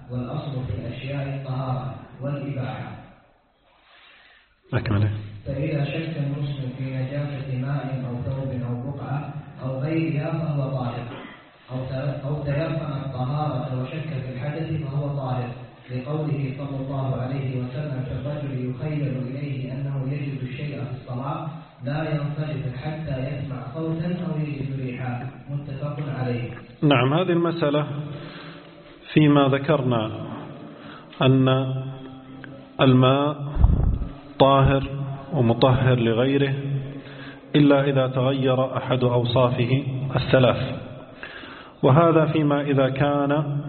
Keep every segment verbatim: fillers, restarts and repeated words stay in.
والأصل في الأشياء الطهارة والإباحة. أكمله. فإذا شك المسلم في نجاسة ماء أو ثوب أو بقعة أو غيرها فهو طاهر، أو تيقن الطهارة وشك في الحدث فهو طاهر، لقوله صلى الله عليه وسلم في الرجل يخيل إليه أنه يجد الشيء في الصلاة لا ينصرف حتى يسمع صوتا أو يجد ريحا، متفق عليه. نعم، هذه المسألة فيما ذكرنا أن الماء طاهر ومطهر لغيره إلا إذا تغير أحد أوصافه الثلاث، وهذا فيما إذا كان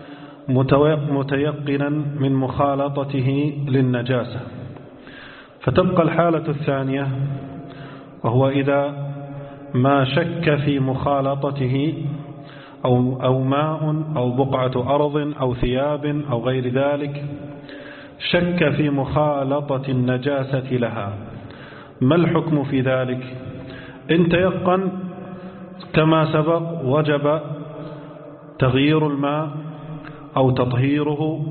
متيقنا من مخالطته للنجاسة. فتبقى الحالة الثانية، وهو إذا ما شك في مخالطته أو, أو ماء أو بقعة أرض أو ثياب أو غير ذلك، شك في مخالطة النجاسة لها. ما الحكم في ذلك؟ إن تيقن كما سبق وجب تغيير الماء أو تطهيره،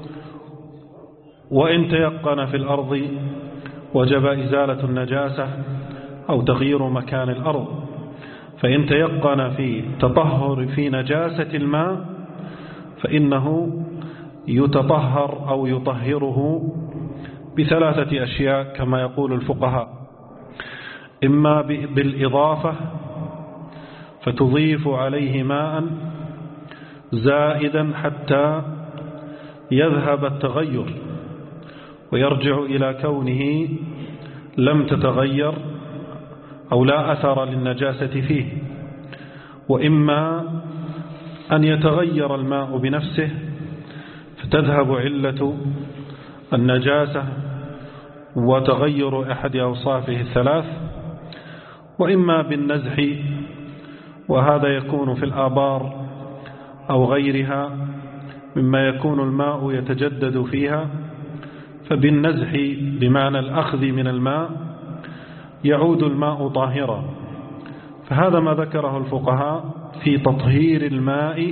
وإن تيقن في الأرض وجب إزالة النجاسة أو تغيير مكان الأرض. فإن تيقن في تطهر في نجاسة الماء فإنه يتطهر أو يطهره بثلاثة أشياء كما يقول الفقهاء: إما بالإضافة فتضيف عليه ماء زائدا حتى يذهب التغير ويرجع إلى كونه لم تتغير أو لا أثر للنجاسة فيه، وإما أن يتغير الماء بنفسه فتذهب علة النجاسة وتغير أحد أوصافه الثلاث، وإما بالنزح، وهذا يكون في الآبار أو غيرها مما يكون الماء يتجدد فيها، فبالنزح بمعنى الأخذ من الماء يعود الماء طاهرا. فهذا ما ذكره الفقهاء في تطهير الماء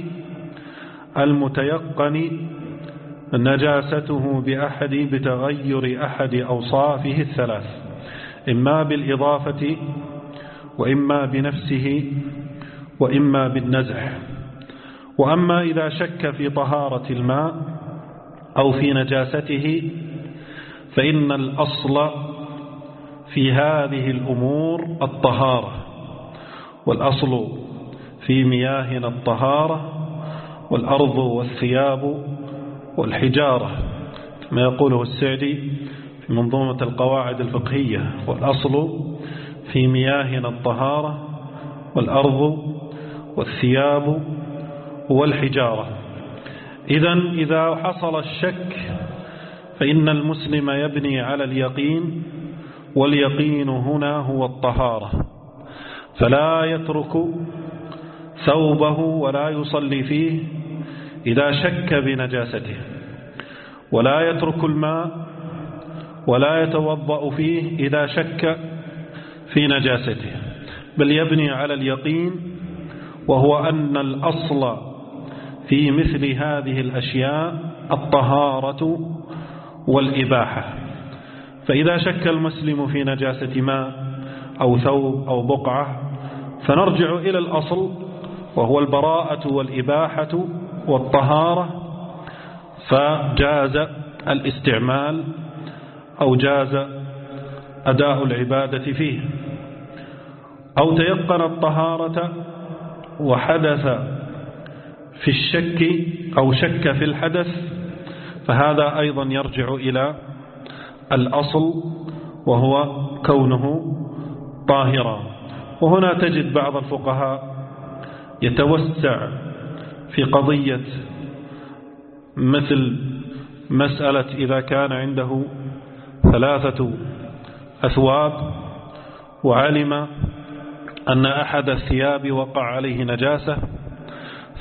المتيقن نجاسته بأحد بتغير أحد أوصافه الثلاث، إما بالإضافة وإما بنفسه وإما بالنزح. وأما إذا شك في طهارة الماء أو في نجاسته فإن الأصل في هذه الأمور الطهارة، والأصل في مياهنا الطهارة، والأرض والثياب والحجارة كما يقوله السعدي في منظومة القواعد الفقهية: والأصل في مياهنا الطهارة والأرض والثياب والحجارة. إذن إذا حصل الشك فإن المسلم يبني على اليقين، واليقين هنا هو الطهارة، فلا يترك ثوبه ولا يصلي فيه إذا شك بنجاسته، ولا يترك الماء ولا يتوضأ فيه إذا شك في نجاسته، بل يبني على اليقين، وهو أن الأصل في مثل هذه الأشياء الطهارة والإباحة. فإذا شك المسلم في نجاسة ماء أو ثوب أو بقعة فنرجع إلى الأصل، وهو البراءة والإباحة والطهارة، فجاز الاستعمال أو جاز أداء العبادة فيه. أو تيقن الطهارة وحدث في الشك أو شك في الحدث، فهذا أيضا يرجع إلى الأصل وهو كونه طاهرا. وهنا تجد بعض الفقهاء يتوسع في قضية مثل مسألة إذا كان عنده ثلاثة أثواب وعلم أن أحد الثياب وقع عليه نجاسة